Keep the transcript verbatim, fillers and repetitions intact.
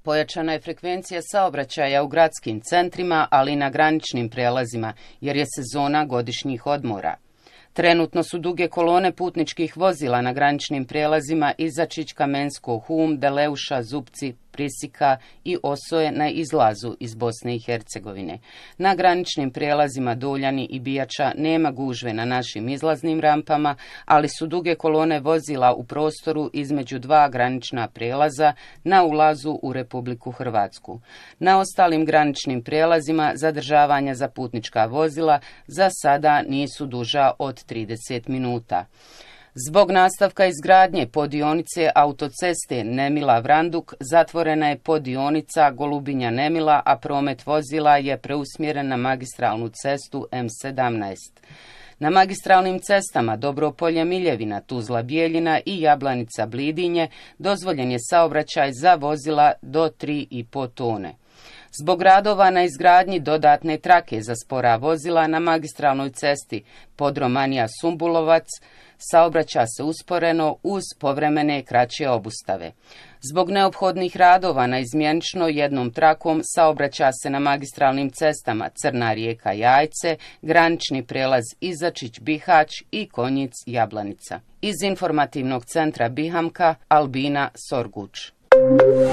Pojačana je frekvencija saobraćaja u gradskim centrima, ali i na graničnim prijelazima, jer je sezona godišnjih odmora. Trenutno su duge kolone putničkih vozila na graničnim prijelazima Izačić, Kamensko, Hum, Deleuša, Zupci, Prisika i Osoje na izlazu iz Bosne i Hercegovine. Na graničnim prijelazima Doljani i Bijača nema gužve na našim izlaznim rampama, ali su duge kolone vozila u prostoru između dva granična prijelaza na ulazu u Republiku Hrvatsku. Na ostalim graničnim prijelazima zadržavanja za putnička vozila za sada nisu duža od trideset minuta. Zbog nastavka izgradnje poddionice autoceste Nemila-Vranduk zatvorena je poddionica Golubinja-Nemila, a promet vozila je preusmjeren na magistralnu cestu M sedamnaest. Na magistralnim cestama Dobropolje-Miljevina, Tuzla-Bijeljina i Jablanica-Blidinje dozvoljen je saobraćaj za vozila do tri i po tone. Zbog radova na izgradnji dodatne trake za spora vozila na magistralnoj cesti Podromanija-Sumbulovac saobraća se usporeno uz povremene kraće obustave. Zbog neophodnih radova na izmjenično jednom trakom saobraća se na magistralnim cestama Crna Rijeka-Jajce, granični prijelaz Izačić-Bihać i Konjic-Jablanica. Iz informativnog centra Bihamka, Albina Sorguč.